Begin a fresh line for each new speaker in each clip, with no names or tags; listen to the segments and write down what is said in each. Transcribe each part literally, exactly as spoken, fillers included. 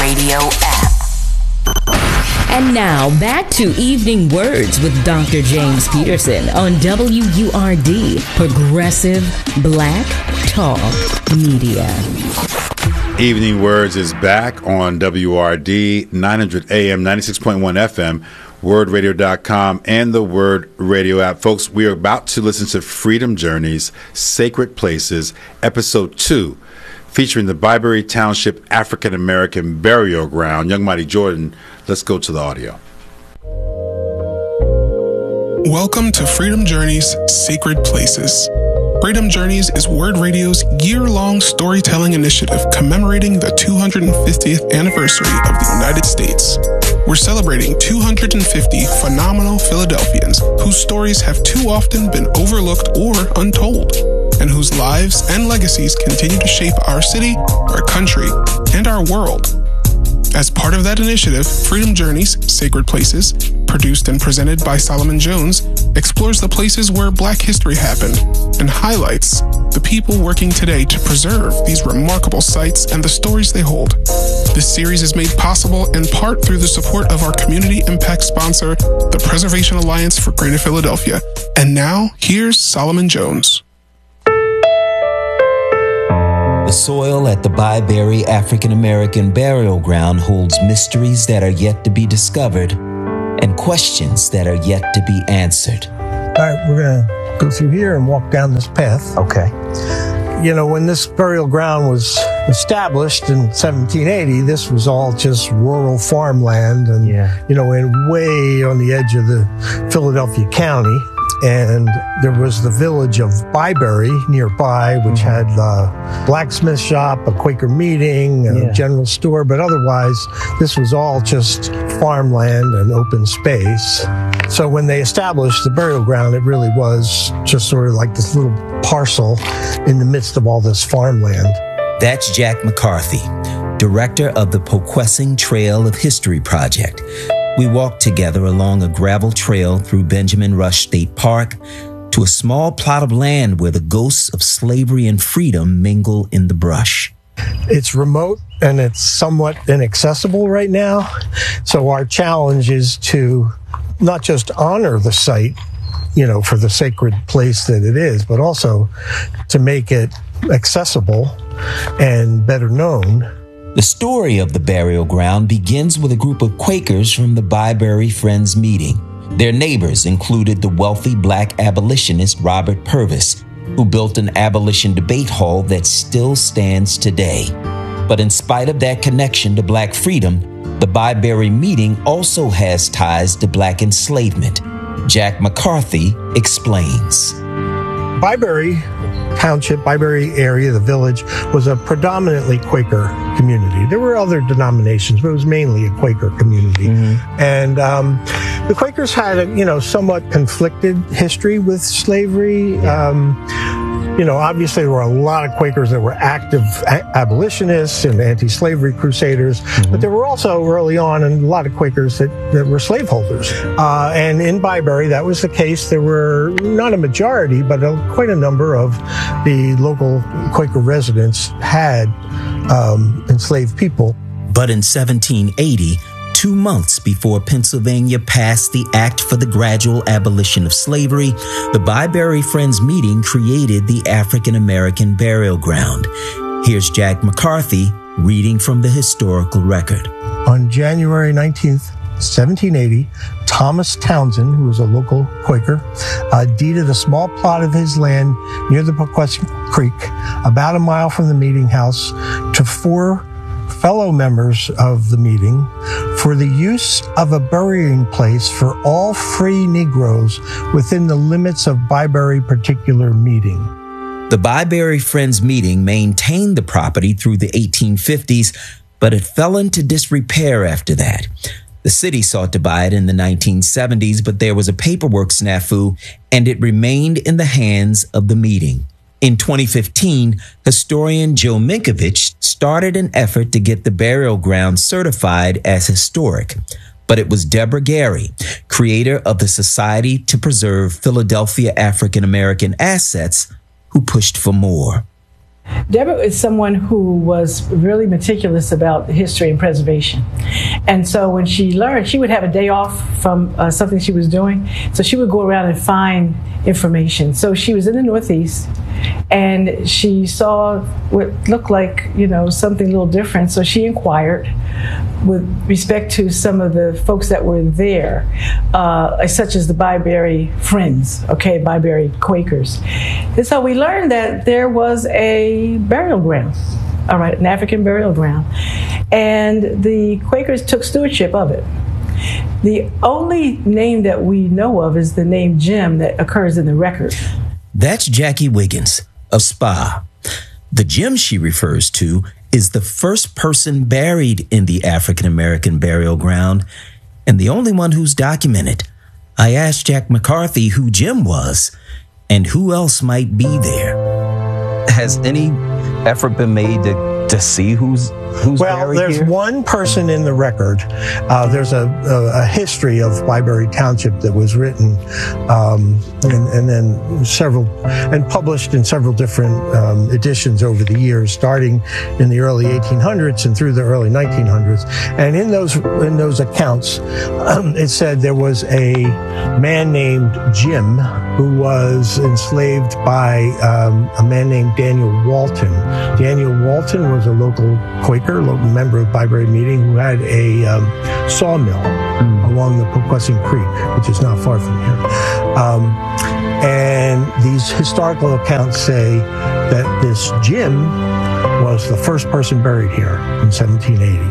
Radio app.
And now, back to Evening Words with Doctor James Peterson on W U R D, Progressive Black Talk Media.
Evening Words is back on W R D, nine hundred A M, ninety-six point one F M, word radio dot com, and the Word Radio app. Folks, we are about to listen to Freedom Journeys, Sacred Places, Episode two, featuring the Byberry Township African American Burial Ground. Young Mighty Jordan, let's go to the audio.
Welcome to Freedom Journeys, Sacred Places. Freedom Journeys is Word Radio's year-long storytelling initiative commemorating the two hundred fiftieth anniversary of the United States. We're celebrating two hundred fifty phenomenal Philadelphians whose stories have too often been overlooked or untold, and whose lives and legacies continue to shape our city, our country, and our world. As part of that initiative, Freedom Journeys, Sacred Places, produced and presented by Solomon Jones, explores the places where Black history happened and highlights the people working today to preserve these remarkable sites and the stories they hold. This series is made possible in part through the support of our community impact sponsor, the Preservation Alliance for Greater Philadelphia. And now, here's Solomon Jones.
The soil at the Byberry African American Burial Ground holds mysteries that are yet to be discovered and questions that are yet to be answered.
All right, we're going to go through here and walk down this path.
Okay.
You know, when this burial ground was established in seventeen eighty, this was all just rural farmland and, yeah. you know, and way on the edge of the Philadelphia County. And there was the village of Byberry nearby, which mm-hmm. had a blacksmith shop, a Quaker meeting, a yeah. general store. But otherwise, this was all just farmland and open space. So when they established the burial ground, it really was just sort of like this little parcel in the midst of all this farmland.
That's Jack McCarthy, director of the Poquessing Trail of History Project. We walked together along a gravel trail through Benjamin Rush State Park to a small plot of land where the ghosts of slavery and freedom mingle in the brush.
It's remote and it's somewhat inaccessible right now. So our challenge is to not just honor the site, you know, for the sacred place that it is, but also to make it accessible and better known.
The story of the burial ground begins with a group of Quakers from the Byberry Friends meeting. Their neighbors included the wealthy Black abolitionist Robert Purvis, who built an abolition debate hall that still stands today. But in spite of that connection to Black freedom, the Byberry meeting also has ties to Black enslavement. Jack McCarthy explains.
Byberry Township, Byberry area, the village, was a predominantly Quaker community. There were other denominations, but it was mainly a Quaker community. Mm-hmm. And um, the Quakers had a, you know, somewhat conflicted history with slavery. Yeah. Um, you know, obviously there were a lot of Quakers that were active a- abolitionists and anti-slavery crusaders, mm-hmm. but there were also early on a lot of Quakers that, that were slaveholders. Uh, and in Byberry, that was the case. There were not a majority, but a, quite a number of the local Quaker residents had um, enslaved people.
But in seventeen eighty, two months before Pennsylvania passed the Act for the Gradual Abolition of Slavery, the Byberry Friends meeting created the African American Burial Ground. Here's Jack McCarthy reading from the historical record.
On January nineteenth, seventeen eighty, Thomas Townsend, who was a local Quaker, uh, deeded a small plot of his land near the Poquessing Creek, about a mile from the meeting house, to four fellow members of the meeting for the use of a burying place for all free Negroes within the limits of Byberry particular meeting.
The Byberry Friends meeting maintained the property through the eighteen fifties, but it fell into disrepair after that. The city sought to buy it in the nineteen seventies, but there was a paperwork snafu, and it remained in the hands of the meeting. In twenty fifteen, historian Joe Minkovich started an effort to get the burial ground certified as historic. But it was Deborah Gary, creator of the Society to Preserve Philadelphia African American Assets, who pushed for more.
Deborah is someone who was really meticulous about history and preservation. And so when she learned, she would have a day off from uh, something she was doing. So she would go around and find information. So she was in the Northeast and she saw what looked like, you know, something a little different. So she inquired with respect to some of the folks that were there, uh, such as the Byberry Friends, okay, Byberry Quakers. And so we learned that there was a burial ground, all right, an African burial ground. And the Quakers took stewardship of it. The only name that we know of is the name Jim that occurs in the record.
That's Jackie Wiggins of Spa. The Jim she refers to is the first person buried in the African American burial ground and the only one who's documented. I asked Jack McCarthy who Jim was and who else might be there.
Has any effort been made to, to see who's who's
well,
buried
there's
here?
one person in the record. Uh, there's a, a, a history of Byberry Township that was written um, and, and then several and published in several different um, editions over the years, starting in the early eighteen hundreds and through the early nineteen hundreds. And in those in those accounts, um, it said there was a man named Jim who was enslaved by um, a man named Daniel Walton. Daniel Walton was a local Quaker, local member of Byberry Meeting, who had a um, sawmill mm. along the Poquessing Creek, which is not far from here. Um, and these historical accounts say that this Jim was the first person buried here in seventeen eighty.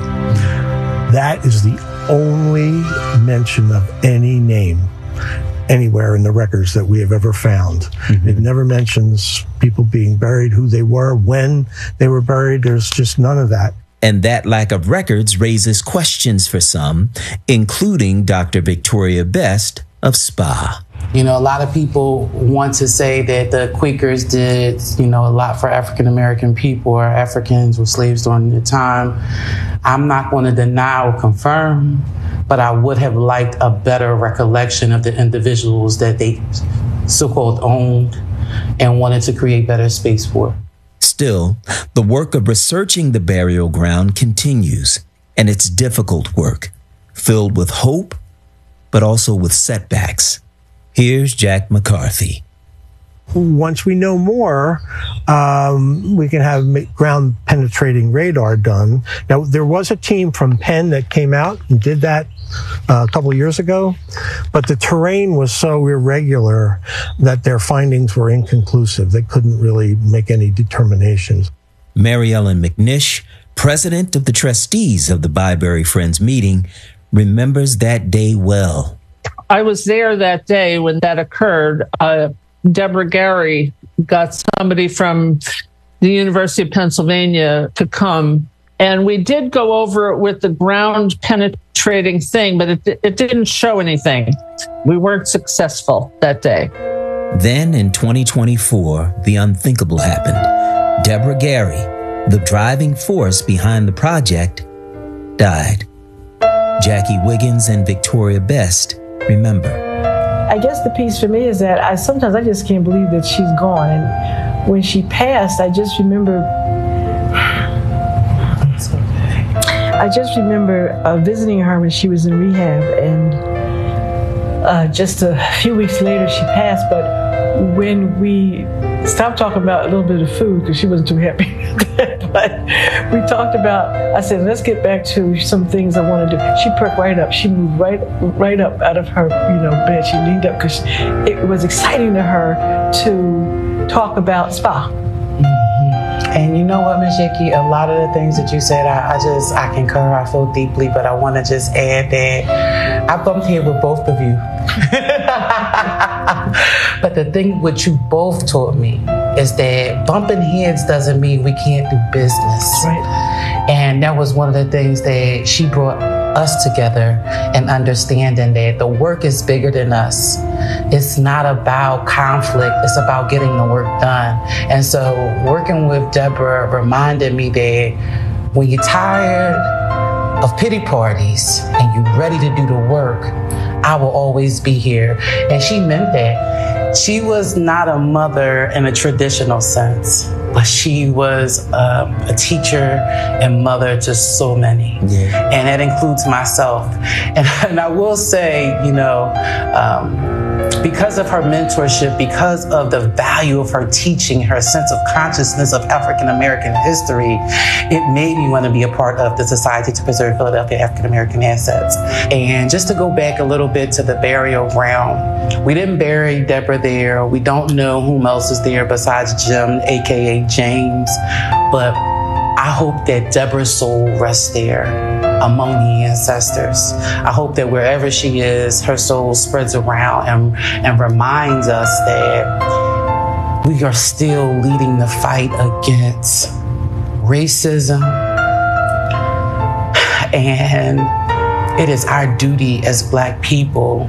That is the only mention of any name anywhere in the records that we have ever found. Mm-hmm. It never mentions people being buried, who they were, when they were buried. There's just none of that.
And that lack of records raises questions for some, including Doctor Victoria Best of Spa.
You know, a lot of people want to say that the Quakers did, you know, a lot for African-American people, or Africans were slaves during the time. I'm not going to deny or confirm, but I would have liked a better recollection of the individuals that they so-called owned and wanted to create better space for.
Still, the work of researching the burial ground continues, and it's difficult work, filled with hope, but also with setbacks. Here's Jack McCarthy.
Once we know more, um, we can have ground penetrating radar done. Now, there was a team from Penn that came out and did that uh, a couple of years ago, but the terrain was so irregular that their findings were inconclusive. They couldn't really make any determinations.
Mary Ellen McNish, president of the trustees of the Byberry Friends meeting, remembers that day well.
I was there that day when that occurred. Uh, Deborah Gary got somebody from the University of Pennsylvania to come. And we did go over it with the ground penetrating thing, but it, it didn't show anything. We weren't successful that day.
Then in twenty twenty-four, the unthinkable happened. Deborah Gary, the driving force behind the project, died. Jackie Wiggins and Victoria Best remember.
I guess the piece for me is that I sometimes I just can't believe that she's gone. And when she passed, I just remember, I just remember uh, visiting her when she was in rehab, and uh, just a few weeks later she passed. But when we stopped talking about a little bit of food, because she wasn't too happy with that, but we talked about, I said, let's get back to some things I want to do. She perked right up. She moved right right up out of her, you know, bed. She leaned up because it was exciting to her to talk about Spa.
Mm-hmm. And you know what, Miz Jackie, a lot of the things that you said, I, I just, I concur, I feel deeply, but I want to just add that I bumped head with both of you. But the thing what you both taught me is that bumping heads doesn't mean we can't do business.
Right.
And that was one of the things that she brought us together, and understanding that the work is bigger than us. It's not about conflict, it's about getting the work done. And so working with Deborah reminded me that when you're tired of pity parties and you're ready to do the work, I will always be here. And she meant that. She was not a mother in a traditional sense. but she was um, a teacher and mother to so many.
Yeah.
And that includes myself. And, and I will say, you know, um, because of her mentorship, because of the value of her teaching, her sense of consciousness of African American history, it made me want to be a part of the Society to Preserve Philadelphia African American Assets. And just to go back a little bit to the burial ground, we didn't bury Deborah there. We don't know whom else is there besides Jim, A K A James. But I hope that Deborah's soul rests there among the ancestors. I hope that wherever she is, her soul spreads around and, and reminds us that we are still leading the fight against racism. And it is our duty as Black people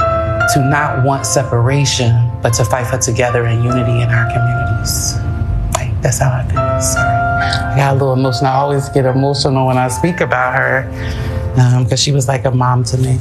to not want separation, but to fight for together and unity in our communities. Like, that's how I feel. Sorry. I got a little emotional. I always get emotional when I speak about her because um, she was like a mom to me.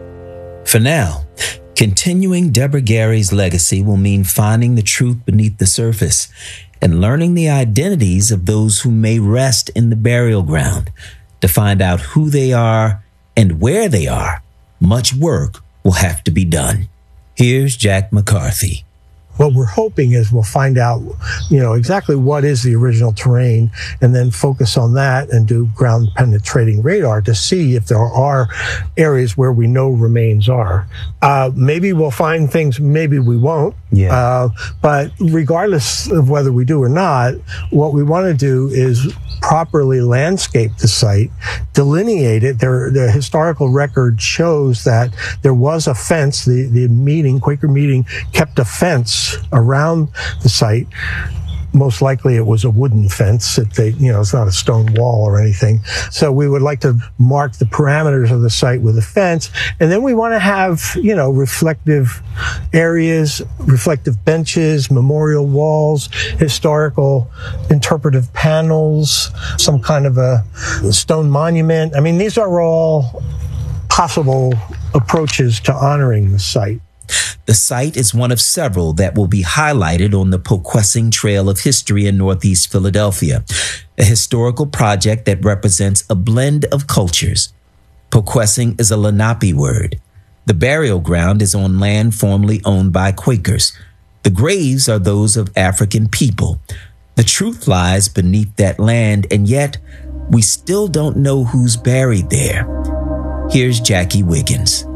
For now, continuing Deborah Gary's legacy will mean finding the truth beneath the surface and learning the identities of those who may rest in the burial ground. To find out who they are and where they are, much work will have to be done. Here's Jack McCarthy.
What we're hoping is we'll find out, you know, exactly what is the original terrain and then focus on that and do ground penetrating radar to see if there are areas where we know remains are. Uh, maybe we'll find things, maybe we won't.
Yeah.
Uh, but regardless of whether we do or not, what we want to do is properly landscape the site, delineate it. There, the historical record shows that there was a fence. The, the meeting, Quaker meeting, kept a fence around the site. Most likely it was a wooden fence. If they, you know, it's not a stone wall or anything. So we would like to mark the parameters of the site with a fence. And then we want to have, you know, reflective areas, reflective benches, memorial walls, historical interpretive panels, some kind of a stone monument. I mean, these are all possible approaches to honoring the site.
The site is one of several that will be highlighted on the Poquessing Trail of History in Northeast Philadelphia, a historical project that represents a blend of cultures. Poquessing is a Lenape word. The burial ground is on land formerly owned by Quakers. The graves are those of African people. The truth lies beneath that land, and yet we still don't know who's buried there. Here's Jackie Wiggins.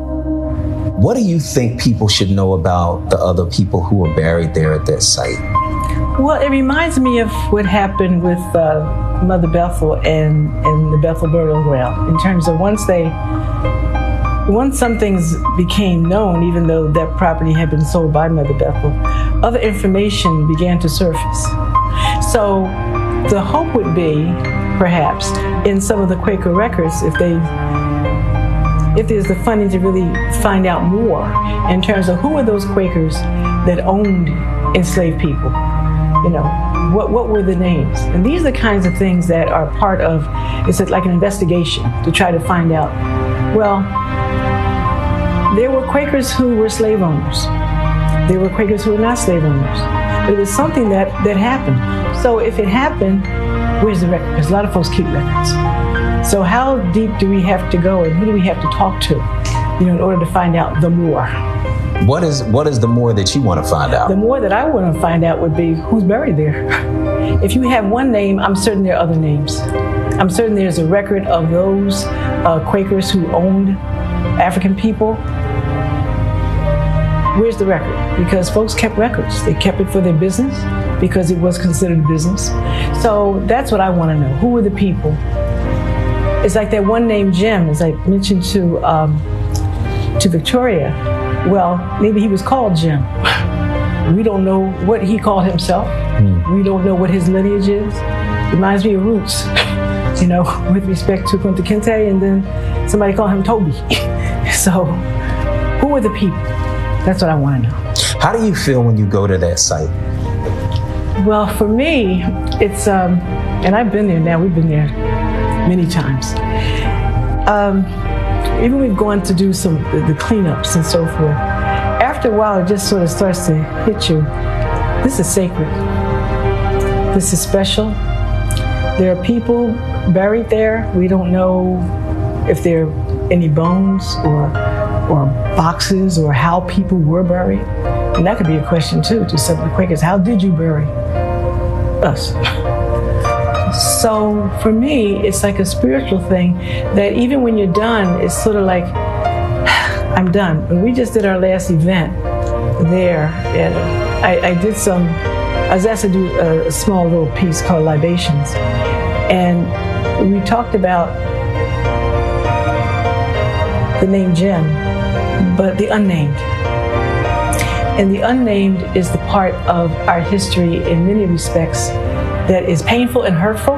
What do you think people should know about the other people who are buried there at that site?
Well, it reminds me of what happened with uh, Mother Bethel and, and the Bethel burial ground, in terms of once they, once some things became known, even though that property had been sold by Mother Bethel, other information began to surface. So the hope would be, perhaps, in some of the Quaker records, if they if there's the funding to really find out more in terms of who were those Quakers that owned enslaved people. You know, what what were the names? And these are the kinds of things that are part of, it's like an investigation to try to find out, well, there were Quakers who were slave owners. There were Quakers who were not slave owners. But it was something that, that happened. So if it happened, where's the record? Because a lot of folks keep records. So how deep do we have to go, and who do we have to talk to, you know, in order to find out the more?
What is what is the more that you want to find out?
The more that I want to find out would be who's buried there. If you have one name, I'm certain there are other names. I'm certain there's a record of those uh, Quakers who owned African people. Where's the record? Because folks kept records. They kept it for their business because it was considered a business. So that's what I want to know. Who were the people? It's like that one named Jim, as I mentioned to um, to Victoria. Well, maybe he was called Jim. We don't know what he called himself. Mm. We don't know what his lineage is. Reminds me of Roots, you know, with respect to Kunta Kinte, and then somebody called him Toby. So, who are the people? That's what I want to know.
How do you feel when you go to that site?
Well, for me, it's, um, and I've been there now, we've been there many times. Um, even we've gone to do some the, the cleanups and so forth. After a while, it just sort of starts to hit you. This is sacred. This is special. There are people buried there. We don't know if there are any bones or or boxes or how people were buried. And that could be a question too to some of the Quakers. How did you bury us? So for me, it's like a spiritual thing that even when you're done, it's sort of like, I'm done. When we just did our last event there, and I, I did some, I was asked to do a, a small little piece called Libations. And we talked about the name Jim, but the unnamed. And the unnamed is the part of our history in many respects that is painful and hurtful,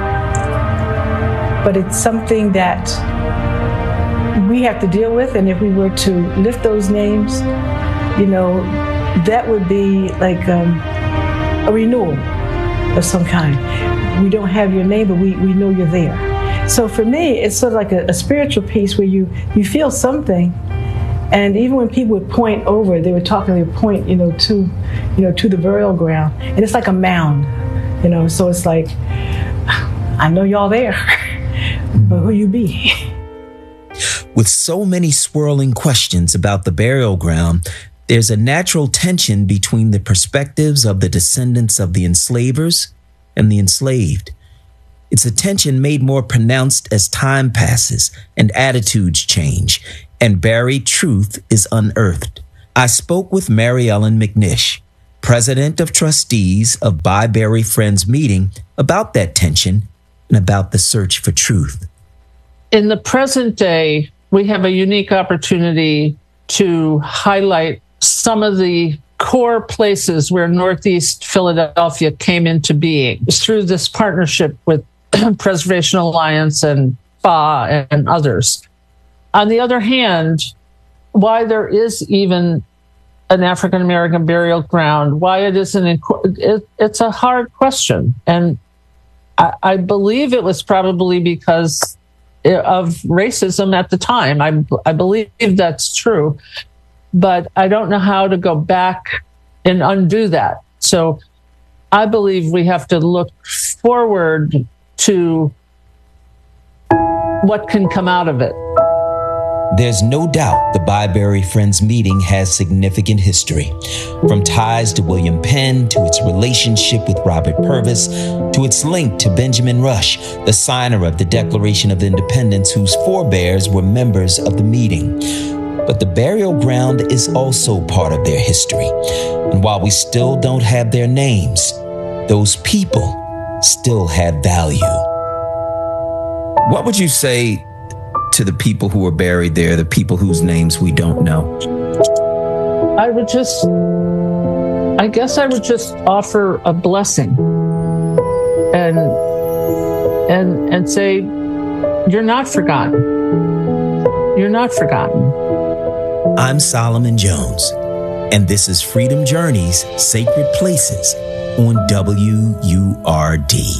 but it's something that we have to deal with. And if we were to lift those names, you know, that would be like um, a renewal of some kind. We don't have your name, but we, we know you're there. So for me, it's sort of like a, a spiritual piece where you, you feel something. And even when people would point over, they would talk and they would point, you know, to, you know, to the burial ground. And it's like a mound, you know, so it's like, I know y'all there, but who you be?
With so many swirling questions about the burial ground, there's a natural tension between the perspectives of the descendants of the enslavers and the enslaved. It's a tension made more pronounced as time passes and attitudes change and buried truth is unearthed. I spoke with Mary Ellen McNish, president of trustees of Byberry Friends Meeting, about that tension and about the search for truth.
In the present day, we have a unique opportunity to highlight some of the core places where Northeast Philadelphia came into being through this partnership with Preservation Alliance and F A and others. On the other hand, why there is even an African American burial ground, why it isn't, it, it's a hard question. And I, I believe it was probably because of racism at the time. I, I believe that's true, but I don't know how to go back and undo that. So I believe we have to look forward to what can come out of it.
There's no doubt the Byberry Friends Meeting has significant history, from ties to William Penn, to its relationship with Robert Purvis, to its link to Benjamin Rush, the signer of the Declaration of Independence, whose forebears were members of the meeting. But the burial ground is also part of their history. And while we still don't have their names, those people still have value. What would you say to the people who are buried there, the people whose names we don't know?
I would just, I guess I would just offer a blessing and, and, and say, you're not forgotten. You're not forgotten.
I'm Solomon Jones, and this is Freedom Journeys, Sacred Places on W U R D.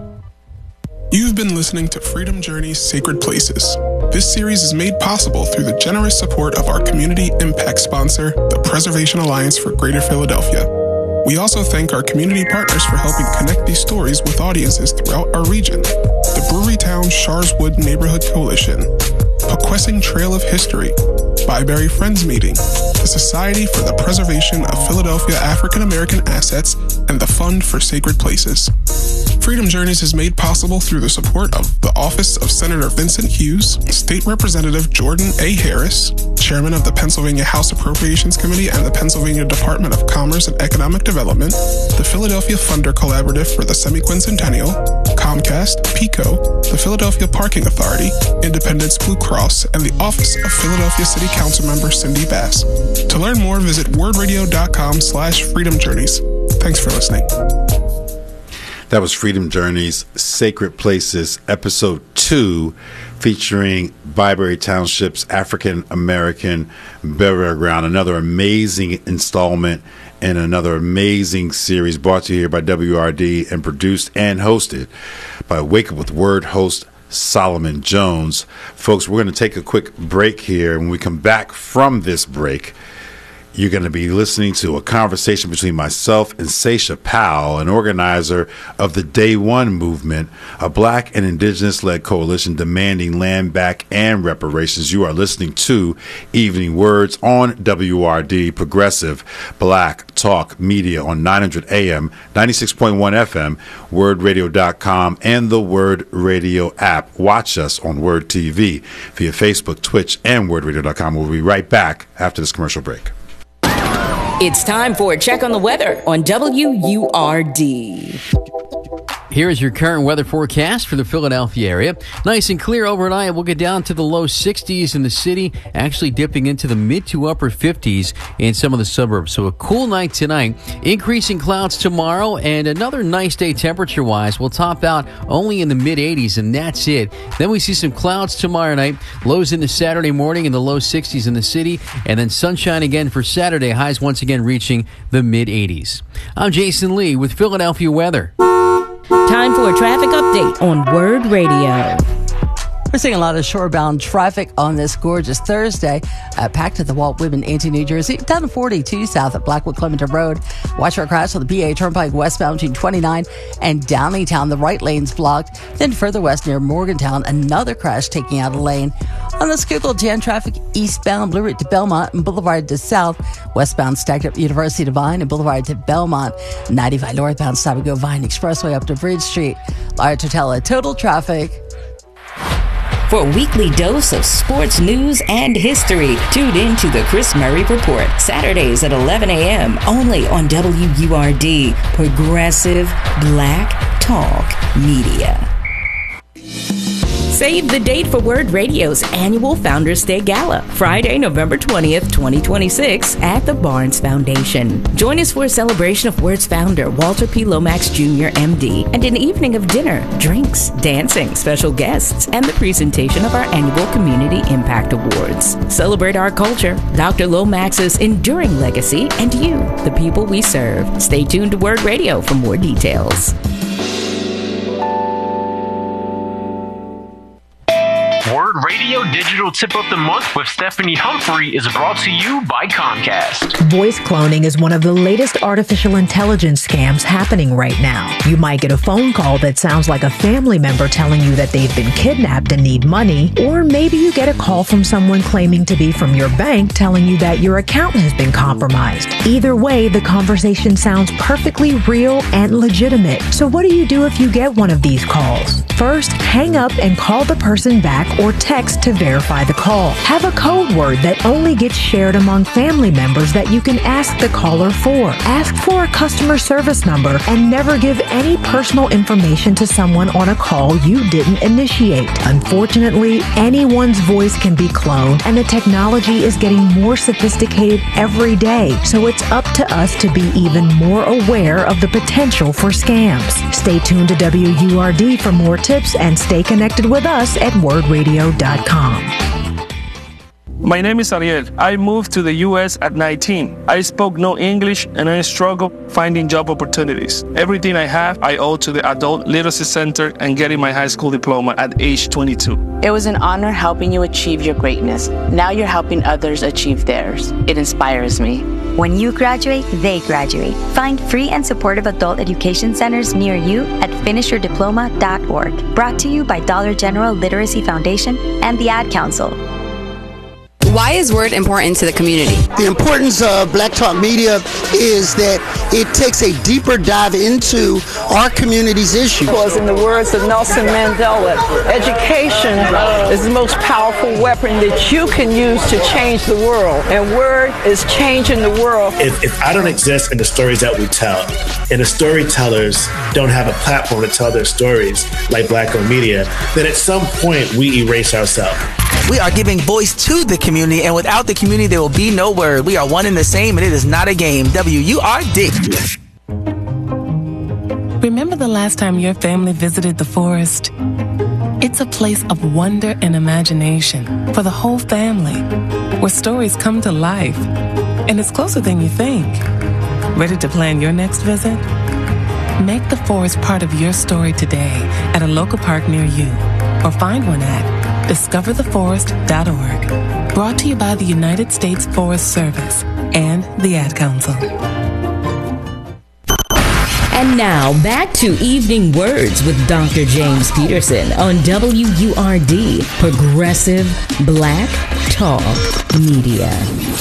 You've been listening to Freedom Journeys, Sacred Places. This series is made possible through the generous support of our community impact sponsor, the Preservation Alliance for Greater Philadelphia. We also thank our community partners for helping connect these stories with audiences throughout our region. The Brewerytown Sharswood Neighborhood Coalition, Pequessing Trail of History, Byberry Friends Meeting, the Society for the Preservation of Philadelphia African American Assets, and the Fund for Sacred Places. Freedom Journeys is made possible through the support of the Office of Senator Vincent Hughes, State Representative Jordan A. Harris, Chairman of the Pennsylvania House Appropriations Committee and the Pennsylvania Department of Commerce and Economic Development, the Philadelphia Funder Collaborative for the Semi-Quincentennial, Comcast, PICO, the Philadelphia Parking Authority, Independence Blue Cross, and the Office of Philadelphia City Councilmember Cindy Bass. To learn more, visit wordradio.com slash Freedom Journeys. Thanks for listening.
That was Freedom Journeys, Sacred Places, Episode two, featuring Byberry Township's African American Burial Ground. Another amazing installment and another amazing series brought to you here by W R D and produced and hosted by Wake Up With Word host Solomon Jones. Folks, we're going to take a quick break here. When we come back from this break, You're going to be listening to a conversation between myself and Saisha Powell, an organizer of the Day One movement, a black and indigenous-led coalition demanding land back and reparations. You are listening to Evening Words on W R D, Progressive Black Talk Media on nine hundred A M, ninety-six point one F M, word radio dot com, and the Word Radio app. Watch us on Word T V via Facebook, Twitch, and word radio dot com. We'll be right back after this commercial break.
It's time for a check on the weather on W U R D.
Here is your current weather forecast for the Philadelphia area. Nice and clear overnight. We'll get down to the low sixties in the city, actually dipping into the mid to upper fifties in some of the suburbs. So a cool night tonight, increasing clouds tomorrow, and another nice day temperature-wise. We'll top out only in the mid eighties, and that's it. Then we see some clouds tomorrow night, lows into Saturday morning in the low sixties in the city, and then sunshine again for Saturday, highs once again reaching the mid eighties. I'm Jason Lee with Philadelphia weather.
Time for a traffic update on Word Radio.
We're seeing a lot of shorebound traffic on this gorgeous Thursday. Uh, packed to the Walt Whitman into New Jersey, down to forty-two south at Blackwood Clementon Road. Watch for a crash on the P A Turnpike westbound between twenty-nine and Downingtown. The right lane's blocked. Then further west near Morgantown, another crash taking out a lane. On the Schuylkill Jan traffic, eastbound Blue Route to Belmont and Boulevard to South. Westbound stacked up University to Vine and Boulevard to Belmont. ninety-five northbound stop and go Vine Expressway up to Bridge Street. Large Totella total traffic.
For a weekly dose of sports news and history, tune in to the Chris Murray Report, Saturdays at eleven A M, only on W U R D, Progressive Black Talk Media. Save the date for Word Radio's annual Founders Day Gala, Friday, November twentieth, twenty twenty-six, at the Barnes Foundation. Join us for a celebration of Word's founder, Walter P. Lomax Junior M D, and an evening of dinner, drinks, dancing, special guests, and the presentation of our annual Community Impact Awards. Celebrate our culture, Doctor Lomax's enduring legacy, and you, the people we serve. Stay tuned to Word Radio for more details.
Word Radio Digital Tip of the Month with Stephanie Humphrey is brought to you by Comcast.
Voice cloning is one of the latest artificial intelligence scams happening right now. You might get a phone call that sounds like a family member telling you that they've been kidnapped and need money, or maybe you get a call from someone claiming to be from your bank telling you that your account has been compromised. Either way, the conversation sounds perfectly real and legitimate. So what do you do if you get one of these calls? First, hang up and call the person back or text to verify the call. Have a code word that only gets shared among family members that you can ask the caller for. Ask for a customer service number and never give any personal information to someone on a call you didn't initiate. Unfortunately, anyone's voice can be cloned, and the technology is getting more sophisticated every day, so it's up to us to be even more aware of the potential for scams. Stay tuned to W U R D for more tips and stay connected with us at word radio dot com.
My name is Ariel. I moved to the U S at nineteen. I spoke no English and I struggled finding job opportunities. Everything I have, I owe to the Adult Literacy Center and getting my high school diploma at age twenty-two.
It was an honor helping you achieve your greatness. Now you're helping others achieve theirs. It inspires me.
When you graduate, they graduate. Find free and supportive adult education centers near you at finish your diploma dot org. Brought to you by Dollar General Literacy Foundation and the Ad Council.
Why is Word important to the community?
The importance of Black Talk Media is that it takes a deeper dive into our community's issues.
Because in the words of Nelson Mandela, education is the most powerful weapon that you can use to change the world. And Word is changing the world.
If, if I don't exist in the stories that we tell, and the storytellers don't have a platform to tell their stories like Black Owned Media, then at some point we erase ourselves.
We are giving voice to the community, and without the community, there will be no Word. We are one and the same, and it is not a game. W U R D.
Remember the last time your family visited the forest? It's a place of wonder and imagination for the whole family, where stories come to life, and it's closer than you think. Ready to plan your next visit? Make the forest part of your story today at a local park near you, or find one at discover the forest dot org. Brought to you by the United States Forest Service and the Ad Council.
And now, back to Evening Words with Doctor James Peterson on W U R D, Progressive Black Talk Media.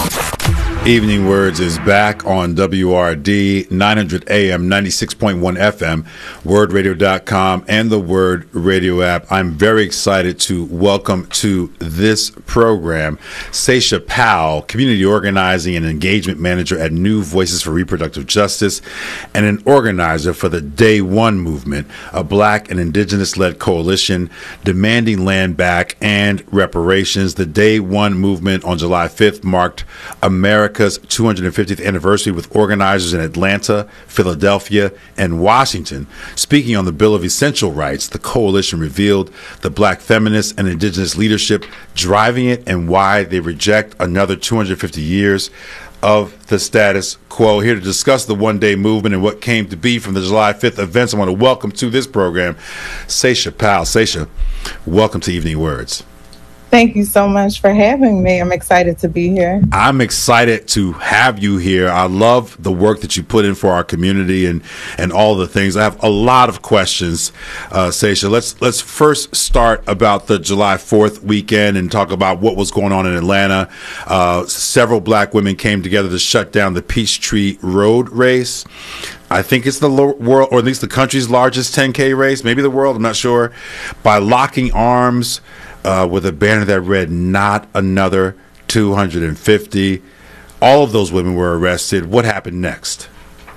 Evening Words is back on W R D, nine hundred A M, ninety-six point one F M, word radio dot com, and the Word Radio app. I'm very excited to welcome to this program Saisha Powell, Community Organizing and Engagement Manager at New Voices for Reproductive Justice, and an organizer for the Day One movement, a Black and Indigenous-led coalition demanding land back and reparations. The Day One movement on July fifth marked America's two hundred fiftieth anniversary with organizers in Atlanta, Philadelphia, and Washington. Speaking on the Bill of Essential Rights, the coalition revealed the Black feminist and indigenous leadership driving it and why they reject another two hundred fifty years of the status quo. Here to discuss the one-day movement and what came to be from the July fifth events, I want to welcome to this program Saisha Powell. Saisha, welcome to Evening Words.
Thank you so much for having me. I'm excited to be here.
I'm excited to have you here. I love the work that you put in for our community and, and all the things. I have a lot of questions, uh, Saisha. Let's let's first start about the July fourth weekend and talk about what was going on in Atlanta. Uh, several Black women came together to shut down the Peachtree Road race. I think it's the world, or at least the country's largest ten K race, maybe the world, I'm not sure, by locking arms Uh, with a banner that read, "Not another two hundred fifty." All of those women were arrested. What happened next?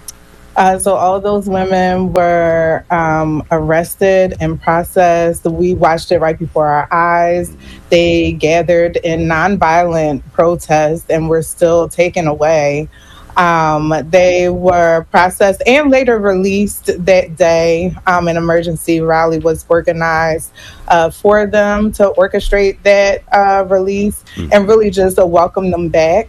Uh, so all of those women were um, arrested and processed. We watched it right before our eyes. They gathered in nonviolent protest and were still taken away. Um, they were processed and later released that day. Um, an emergency rally was organized uh, for them to orchestrate that uh, release mm-hmm. and really just to welcome them back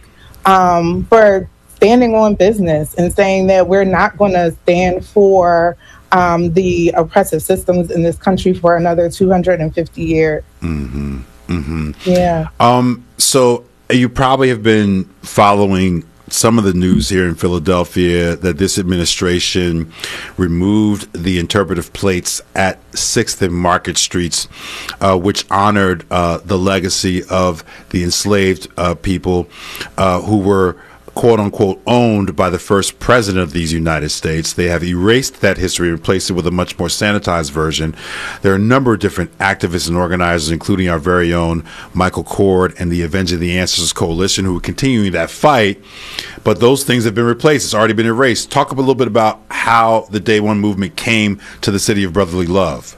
um, for standing on business and saying that we're not going to stand for um, the oppressive systems in this country for another two hundred fifty years.
Mm-hmm. Mm-hmm.
Yeah.
Um, so you probably have been following some of the news here in Philadelphia that this administration removed the interpretive plates at sixth and Market Streets, uh, which honored uh, the legacy of the enslaved uh, people uh, who were quote unquote owned by the first president of these United States. They have erased that history and replaced it with a much more sanitized version. There are a number of different activists and organizers, including our very own Michael Cord and the Avenging the Ancestors Coalition, who are continuing that fight. But those things have been replaced. It's already been erased. Talk a little bit about how the Day One movement came to the city of brotherly love.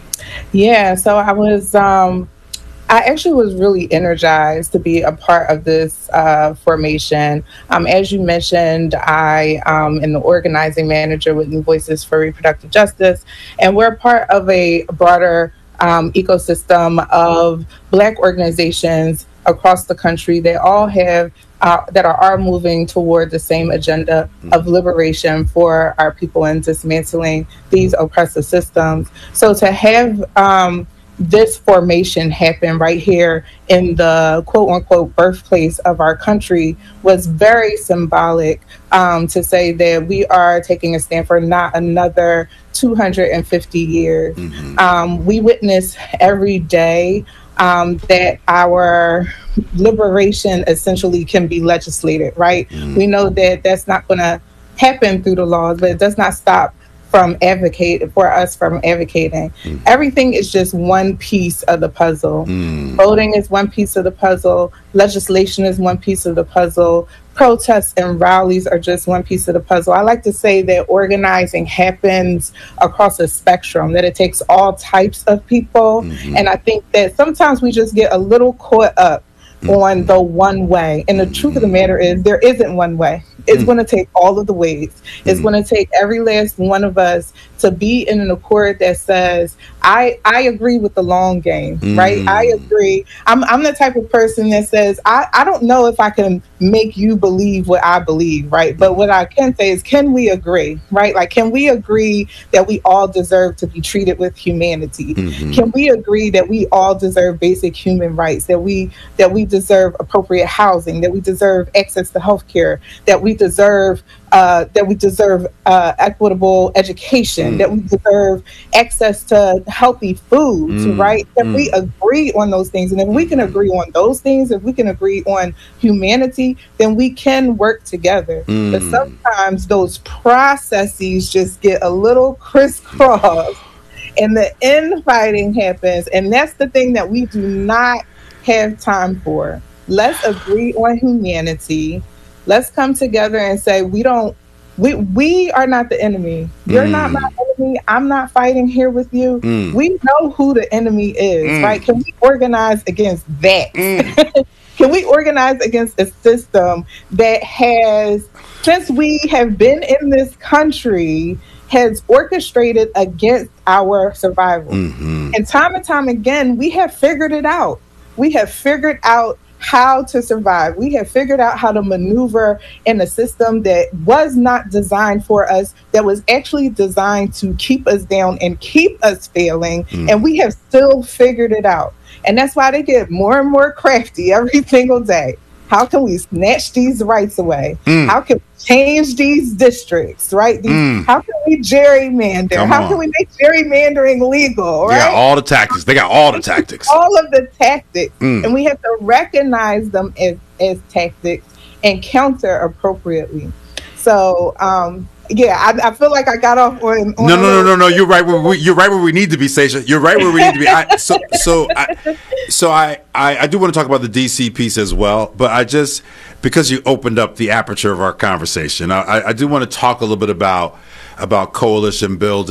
Yeah, so I was um I actually was really energized to be a part of this uh, formation. Um, as you mentioned, I um, am the organizing manager with New Voices for Reproductive Justice, and we're part of a broader um, ecosystem of Black organizations across the country. They all have uh, that are, are moving toward the same agenda of liberation for our people and dismantling these oppressive systems. So to have um, this formation happened right here in the quote unquote birthplace of our country was very symbolic um, to say that we are taking a stand for not another two hundred fifty years. Mm-hmm. Um, we witness every day um, that our liberation essentially can be legislated, right? Mm-hmm. We know that that's not going to happen through the laws, but it does not stop from advocate for us from advocating. Mm. Everything is just one piece of the puzzle. Mm. Voting is one piece of the puzzle. Legislation is one piece of the puzzle. Protests and rallies are just one piece of the puzzle. I like to say that organizing happens across a spectrum, that it takes all types of people. Mm-hmm. And I think that sometimes we just get a little caught up mm-hmm. on the one way. And the mm-hmm. truth of the matter is there isn't one way. It's mm. going to take all of the ways. It's mm. going to take every last one of us to be in an accord that says, I, I agree with the long game, mm. right? I agree. I'm I'm the type of person that says, I, I don't know if I can make you believe what I believe, right? But what I can say is, can we agree, right? Like, can we agree that we all deserve to be treated with humanity? Mm-hmm. Can we agree that we all deserve basic human rights, that we that we deserve appropriate housing, that we deserve access to healthcare, that we deserve uh, that we deserve uh, equitable education, mm. that we deserve access to healthy foods, mm. right? Can mm. we agree on those things? And if we can agree on those things, if we can agree on humanity, then we can work together. Mm. But sometimes those processes just get a little crisscrossed and the infighting happens. And that's the thing that we do not have time for. Let's agree on humanity. Let's come together and say, we don't, we we are not the enemy. You're mm. not my enemy. I'm not fighting here with you. Mm. We know who the enemy is, mm. right? Can we organize against that? Mm. Can we organize against a system that has, since we have been in this country, has orchestrated against our survival? Mm-hmm. And time and time again, we have figured it out. We have figured out how to survive. We have figured out how to maneuver in a system that was not designed for us, that was actually designed to keep us down and keep us failing. Mm. And we have still figured it out. And that's why they get more and more crafty every single day. How can we snatch these rights away? Mm. How can we change these districts, right? These, mm. How can we gerrymander? Come how on. Can we make gerrymandering legal, right?
They got all the tactics. They got all the tactics.
All of the tactics. Mm. And we have to recognize them as, as tactics and counter appropriately. So, um, yeah, I, I feel like I got off on. on
no, no, no, no, no. You're right. Where we, you're right where we need to be, Sasha. You're right where we need to be. I, so, so, I, so I, I, I do want to talk about the D C piece as well. But I just, because you opened up the aperture of our conversation, I, I do want to talk a little bit about about coalition building.